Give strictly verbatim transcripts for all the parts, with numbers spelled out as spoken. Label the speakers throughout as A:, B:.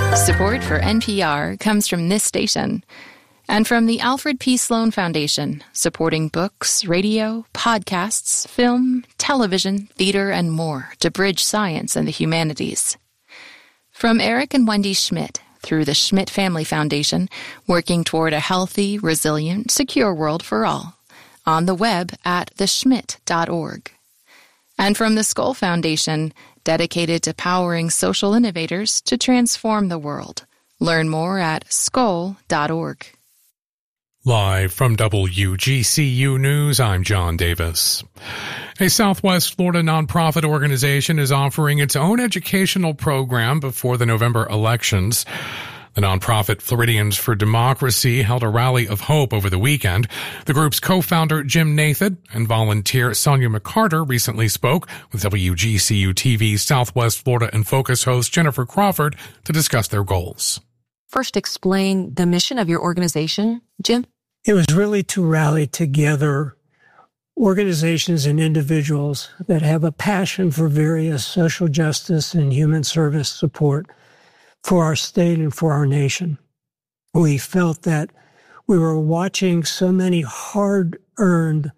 A: Support for N P R comes from this station and from the Alfred P. Sloan Foundation, supporting books, radio, podcasts, film, television, theater, and more to bridge science and the humanities. From Eric and Wendy Schmidt, through the Schmidt Family Foundation, working toward a healthy, resilient, secure world for all. On the web at the schmidt dot org. And from the Skoll Foundation, dedicated to powering social innovators to transform the world. Learn more at skoll dot org.
B: Live from W G C U News, I'm John Davis. A Southwest Florida nonprofit organization is offering its own educational program before the November elections. The nonprofit Floridians for Democracy held a rally of hope over the weekend. The group's co-founder Jim Nathan and volunteer Sonia McCarter recently spoke with W G C U T V's Southwest Florida in Focus host Jennifer Crawford to discuss their goals.
C: First, explain the mission of your organization, Jim.
D: It was really to rally together organizations and individuals that have a passion for various social justice and human service support for our state and for our nation. We felt that we were watching so many hard-earned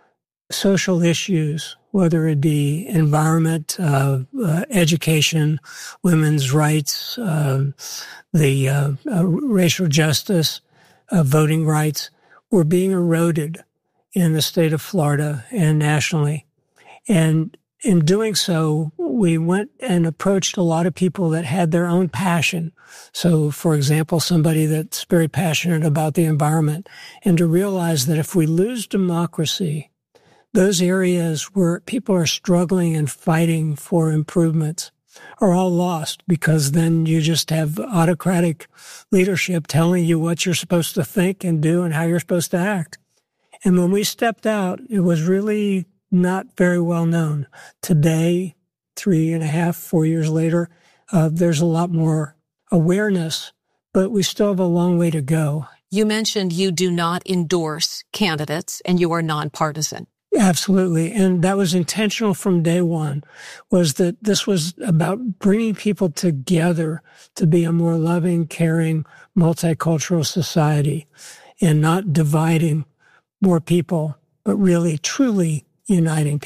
D: social issues, whether it be environment, uh, uh, education, women's rights, uh, the uh, uh, racial justice, uh, voting rights, were being eroded in the state of Florida and nationally. And in doing so, we went and approached a lot of people that had their own passion. So, for example, somebody that's very passionate about the environment, and to realize that if we lose democracy, those areas where people are struggling and fighting for improvements are all lost, because then you just have autocratic leadership telling you what you're supposed to think and do and how you're supposed to act. And when we stepped out, it was really not very well known. Today, three and a half, four years later, uh, there's a lot more awareness, but we still have a long way to go.
C: You mentioned you do not endorse candidates and you are nonpartisan.
D: Absolutely. And that was intentional from day one, was that this was about bringing people together to be a more loving, caring, multicultural society, and not dividing more people, but really, truly uniting